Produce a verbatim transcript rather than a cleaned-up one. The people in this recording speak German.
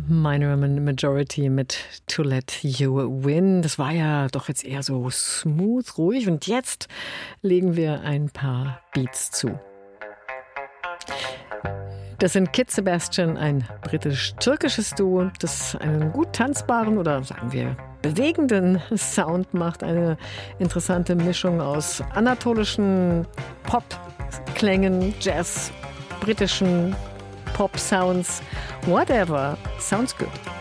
Minor Majority mit To Let You Win. Das war ja doch jetzt eher so smooth, ruhig. Und jetzt legen wir ein paar Beats zu. Das sind Kid Sebastian, ein britisch-türkisches Duo, das einen gut tanzbaren oder sagen wir bewegenden Sound macht. Eine interessante Mischung aus anatolischen Pop-Klängen, Jazz, britischen Pop-Sounds, whatever. Sounds good.